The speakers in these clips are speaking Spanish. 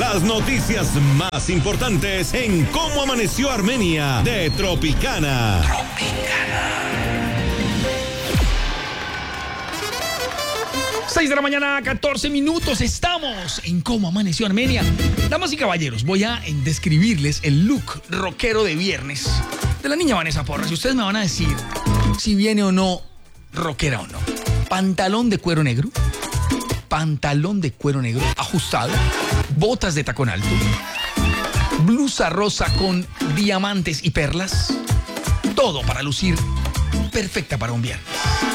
Las noticias más importantes en Cómo Amaneció Armenia de Tropicana. 6 de la mañana, 14 minutos. Estamos en Cómo Amaneció Armenia. Damas y caballeros, voy a describirles el look rockero de viernes de la niña Vanessa Porras. Y ustedes me van a decir si viene o no rockera o no. Pantalón de cuero negro ajustado, botas de tacón alto, blusa rosa con diamantes y perlas, todo para lucir perfecta para un viernes.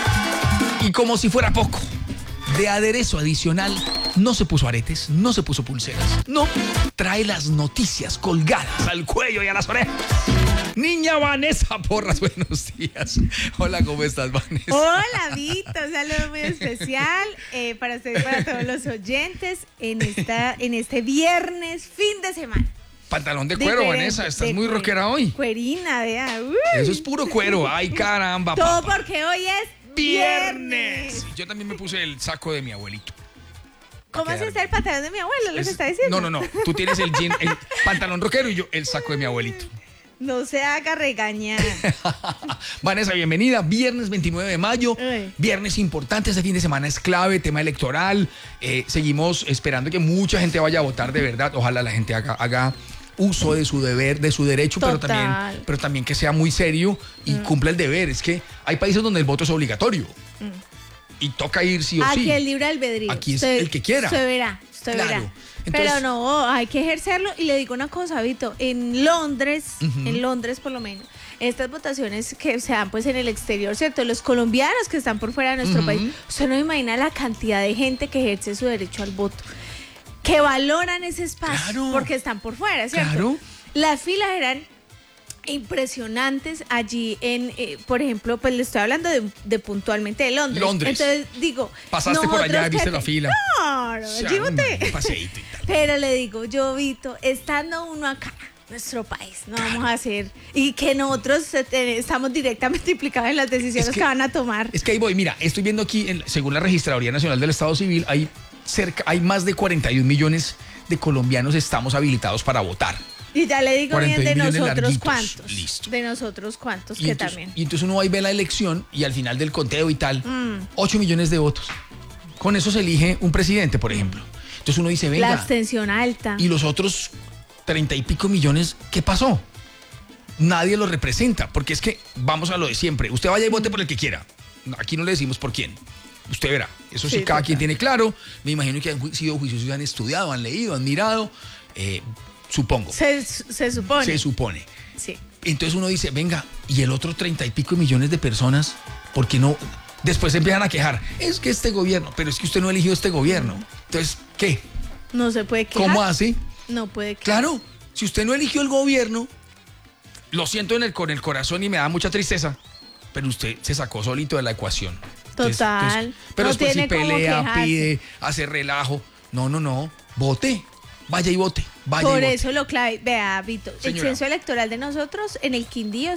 Y como si fuera poco, de aderezo adicional, no se puso aretes, no se puso pulseras, no, trae las noticias colgadas al cuello y a las orejas. Niña Vanessa Porras, buenos días. Hola, ¿cómo estás, Vanessa? Hola, Vito, un saludo muy especial para ustedes y para todos los oyentes en este viernes, fin de semana. Pantalón de cuero, Vanessa, estás muy rockera hoy. Cuerina, vea. Eso es puro cuero, ay caramba. Todo porque hoy es viernes. Yo también me puse el saco de mi abuelito. ¿Cómo hace usted el pantalón de mi abuelo? ¿Lo que está diciendo? No. Tú tienes el pantalón rockero y yo el saco de mi abuelito. No se haga regañar. Vanessa, bienvenida. Viernes 29 de mayo. Ay. Viernes importante. Este fin de semana es clave, tema electoral. Seguimos esperando que mucha gente vaya a votar de verdad. Ojalá la gente haga uso de su deber, de su derecho, pero también que sea muy serio y cumpla el deber. Es que hay países donde el voto es obligatorio. Y toca ir sí o sí. Aquí el libre albedrío. Aquí es el que quiera. Usted verá. Claro. Entonces, pero no, hay que ejercerlo. Y le digo una cosa, Vito, en Londres por lo menos, estas votaciones que se dan pues en el exterior, ¿cierto? Los colombianos que están por fuera de nuestro país, usted no imagina la cantidad de gente que ejerce su derecho al voto, que valoran ese espacio porque están por fuera, ¿cierto? Claro. Las filas eran impresionantes allí por ejemplo, pues le estoy hablando de puntualmente de Londres. Entonces digo, pasaste por allá y viste la fila. Claro, allí voté. Paseíto y tal. Pero le digo, yo, Vito, estando uno acá, nuestro país, no vamos a hacer, y que nosotros estamos directamente implicados en las decisiones que van a tomar. Es que ahí voy, mira, estoy viendo aquí, según la Registraduría Nacional del Estado Civil, hay más de 41 millones de colombianos estamos habilitados para votar. Y ya le digo bien de nosotros larguitos. Cuántos. Listo. De nosotros cuántos, y que entonces, también. Y entonces uno va y ve la elección y al final del conteo y tal, 8 millones de votos. Con eso se elige un presidente, por ejemplo. Entonces uno dice, venga. La abstención alta. Y los otros 30 y pico millones, ¿qué pasó? Nadie los representa, porque es que vamos a lo de siempre. Usted vaya y vote por el que quiera. Aquí no le decimos por quién. Usted verá. Eso sí, cada quien tiene claro. Me imagino que han sido juiciosos, han estudiado, han leído, han mirado. Supongo. Se supone. Se supone. Sí. Entonces uno dice, venga, y el otro 30 y pico millones de personas, ¿por qué no? Después se empiezan a quejar. Es que este gobierno, pero es que usted no eligió este gobierno. Entonces, ¿qué? No se puede quejar. ¿Cómo hace? No puede quejar. Claro, si usted no eligió el gobierno, lo siento con el corazón y me da mucha tristeza, pero usted se sacó solito de la ecuación. Total. Pero no después si tiene cómo pelea, quejarse. pide, hace relajo. No, vote. Vaya y vote. Por eso lo clave, vea, Vito, Señora. el censo electoral de nosotros en el Quindío,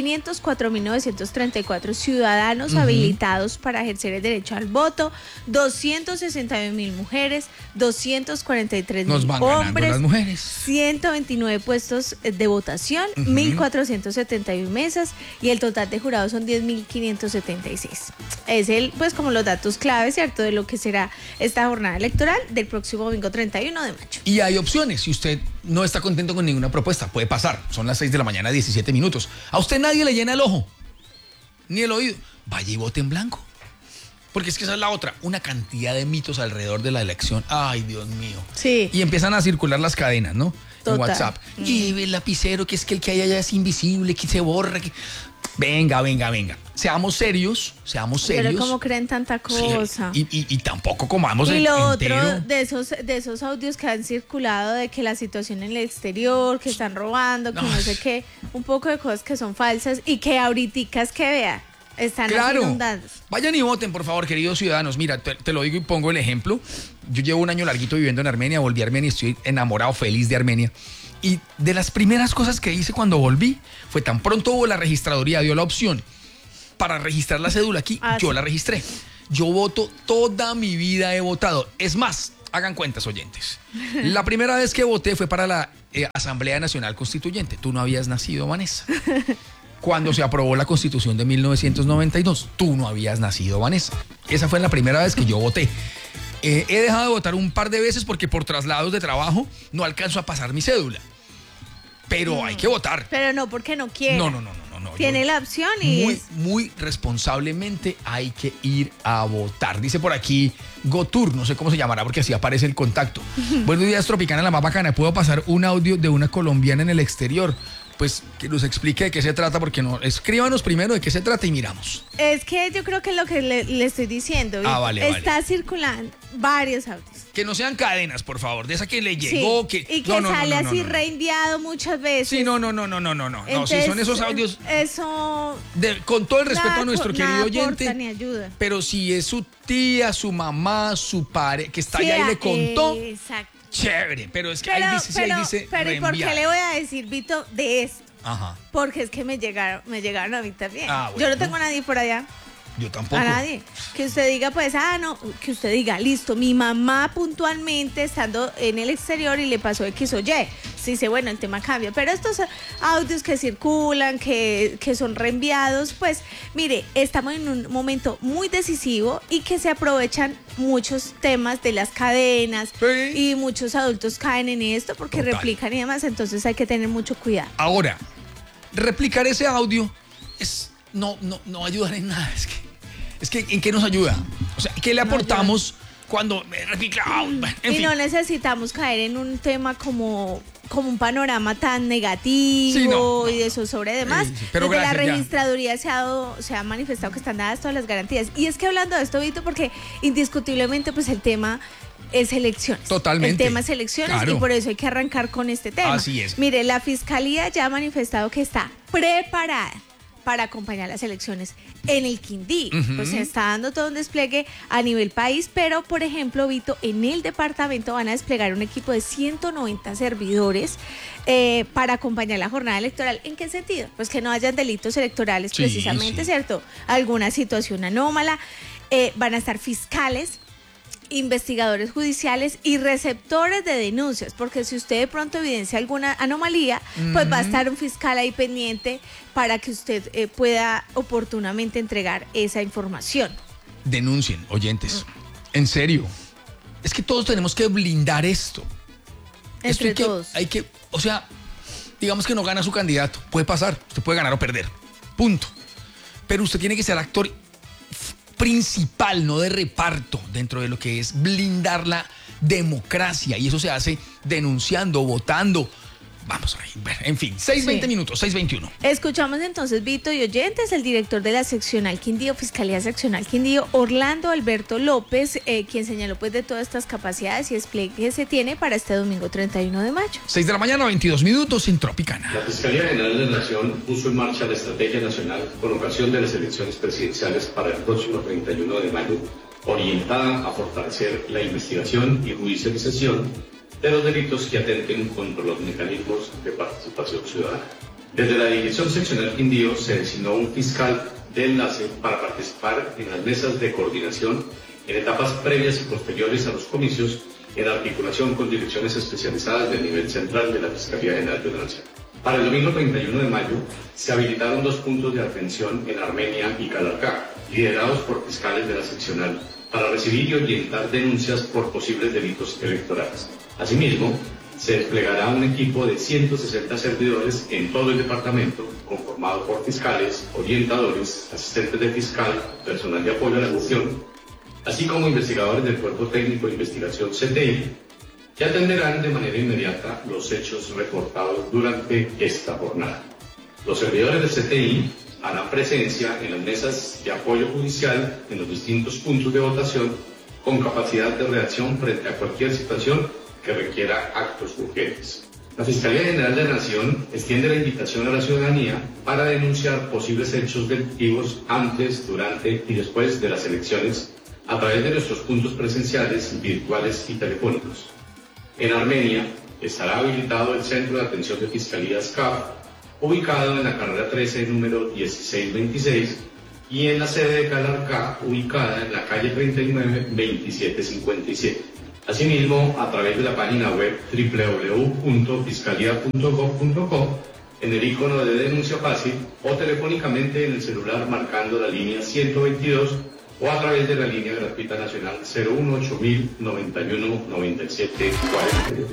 504.934 ciudadanos habilitados para ejercer el derecho al voto, 261.000 mujeres, 243.000 Nos van ganando hombres, las mujeres. 129 puestos de votación, 1.471 mesas y el total de jurados son 10.576. Es pues como los datos claves, ¿cierto?, de lo que será esta jornada electoral del próximo domingo 31 de mayo. Y hay opciones. Si usted no está contento con ninguna propuesta, puede pasar. Son las 6 de la mañana, 17 minutos. A usted nadie le llena el ojo, ni el oído. Vaya y vote en blanco. Porque es que esa es la otra. Una cantidad de mitos alrededor de la elección. Ay, Dios mío. Sí. Y empiezan a circular las cadenas, ¿no? Total. En WhatsApp. Lleve el lapicero, que es que el que hay allá es invisible, que se borra. Venga. Seamos serios. Pero ¿cómo creen tanta cosa? Sí, y tampoco comamos y lo entero. otro de esos audios que han circulado de que la situación en el exterior, que están robando, que no sé qué, un poco de cosas que son falsas y que ahorita es que vea, están inundados. Vayan y voten, por favor, queridos ciudadanos. Mira, te lo digo y pongo el ejemplo. Yo llevo un año larguito viviendo en Armenia, volví a Armenia y estoy enamorado, feliz de Armenia. Y de las primeras cosas que hice cuando volví fue tan pronto hubo la registraduría, dio la opción para registrar la cédula aquí, yo la registré. Yo voto, toda mi vida he votado. Es más, Hagan cuentas, oyentes. La primera vez que voté fue para la Asamblea Nacional Constituyente. Tú no habías nacido, Vanessa. Cuando se aprobó la Constitución de 1992, tú no habías nacido, Vanessa. Esa fue la primera vez que yo voté. He dejado de votar un par de veces porque por traslados de trabajo no alcanzo a pasar mi cédula. Pero hay que votar. Pero no porque no quiere. No. Tiene la opción y... Muy responsablemente hay que ir a votar. Dice por aquí Gotur, no sé cómo se llamará porque así aparece el contacto. Buenos días, Tropicana, la más bacana. ¿Puedo pasar un audio de una colombiana en el exterior? Pues que nos explique de qué se trata, porque no. Escríbanos primero de qué se trata y miramos. Es que yo creo que es lo que le estoy diciendo. Vale. Está circulando varios audios. Que no sean cadenas, por favor, de esa que le llegó, sí, y que sale así reenviado muchas veces. Sí, no. Entonces, no, si son esos audios. Eso. Con todo el respeto a nuestro querido oyente. Aporta, ni ayuda. Pero si es su tía, su mamá, su padre, que está allá y le contó. Exacto. Chévere, pero es que ahí dice pero ¿y por qué le voy a decir, Vito, de esto? Ajá. Porque es que me llegaron a mí también. Bueno. Yo no tengo a nadie por allá. Yo tampoco. A nadie. Que usted diga, pues, que usted diga, listo, mi mamá puntualmente estando en el exterior y le pasó X o Y. Sí, dice, bueno, el tema cambia. Pero estos audios que circulan, que son reenviados, pues, mire, estamos en un momento muy decisivo y que se aprovechan muchos temas de las cadenas, sí. Y muchos adultos caen en esto porque Total. replican y demás, entonces hay que tener mucho cuidado. Ahora, replicar ese audio no ayudar en nada. Es que ¿en qué nos ayuda? O sea, ¿qué le aportamos cuando replica? En fin. No necesitamos caer en un tema como un panorama tan negativo, sí, y de zozobra y demás. Sí, pero desde gracias, la registraduría se ha manifestado que están dadas todas las garantías. Y es que hablando de esto, Vito, porque indiscutiblemente pues el tema es elecciones. Totalmente. El tema es elecciones, claro. Y por eso hay que arrancar con este tema. Así es. Mire, la Fiscalía ya ha manifestado que está preparada para acompañar las elecciones en el Quindío. Pues se está dando todo un despliegue a nivel país, pero por ejemplo, Vito, en el departamento van a desplegar un equipo de 190 servidores para acompañar la jornada electoral. ¿En qué sentido? Pues que no hayan delitos electorales, sí, precisamente, ¿cierto? Alguna situación anómala. Van a estar fiscales, investigadores judiciales y receptores de denuncias, porque si usted de pronto evidencia alguna anomalía, pues va a estar un fiscal ahí pendiente para que usted pueda oportunamente entregar esa información. Denuncien, oyentes. En serio. Es que todos tenemos que blindar esto. Entre todos. O sea, digamos que no gana su candidato. Puede pasar. Usted puede ganar o perder. Punto. Pero usted tiene que ser actor principal, no de reparto, dentro de lo que es blindar la democracia, y eso se hace denunciando, votando. Vamos a ver, en fin, 6:20 minutos, 6:21. Escuchamos entonces, Vito y oyentes, el director de la seccional Quindío, Fiscalía Seccional Quindío, Orlando Alberto López, quien señaló pues de todas estas capacidades y despliegue que se tiene para este domingo 31 de mayo. 6 de la mañana, 22 minutos en Tropicana. La Fiscalía General de la Nación puso en marcha la estrategia nacional con ocasión de las elecciones presidenciales para el próximo 31 de mayo, orientada a fortalecer la investigación y judicialización de los delitos que atenten contra los mecanismos de participación ciudadana. Desde la Dirección Seccional Quindío se designó un fiscal de enlace para participar en las mesas de coordinación en etapas previas y posteriores a los comicios, en articulación con direcciones especializadas del nivel central de la Fiscalía General de la Nación. Para el domingo 31 de mayo se habilitaron 2 puntos de atención en Armenia y Calarcá, liderados por fiscales de la seccional, para recibir y orientar denuncias por posibles delitos electorales. Asimismo, se desplegará un equipo de 160 servidores en todo el departamento, conformado por fiscales, orientadores, asistentes de fiscal, personal de apoyo a la gestión, así como investigadores del Cuerpo Técnico de Investigación CTI, que atenderán de manera inmediata los hechos reportados durante esta jornada. Los servidores del CTI harán presencia en las mesas de apoyo judicial en los distintos puntos de votación, con capacidad de reacción frente a cualquier situación que requiera actos urgentes. La Fiscalía General de la Nación extiende la invitación a la ciudadanía para denunciar posibles hechos delictivos antes, durante y después de las elecciones a través de nuestros puntos presenciales, virtuales y telefónicos. En Armenia estará habilitado el Centro de Atención de Fiscalías CAF, ubicado en la carrera 13, número 1626, y en la sede de Calarcá, ubicada en la calle 39, 2757. Asimismo, a través de la página web www.fiscalía.gov.co, en el icono de denuncia fácil o telefónicamente en el celular marcando la línea 122 o a través de la línea gratuita nacional 018 91 97 41.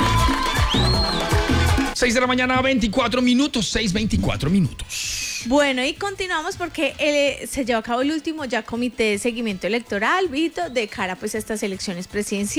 6 de la mañana, 24 minutos, 6:24 minutos. Bueno, y continuamos porque se llevó a cabo el último ya comité de seguimiento electoral, Vito, de cara pues a estas elecciones presidenciales.